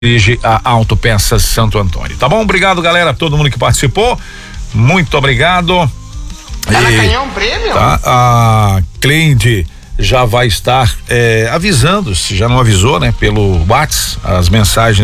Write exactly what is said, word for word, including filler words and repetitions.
dirige a Autopeças Santo Antônio. Tá bom? Obrigado, galera, todo mundo que participou. Muito obrigado. Ela ganhou um prêmio? Tá, a Cleide já vai estar é, avisando, se já não avisou, né, pelo WhatsApp, as mensagens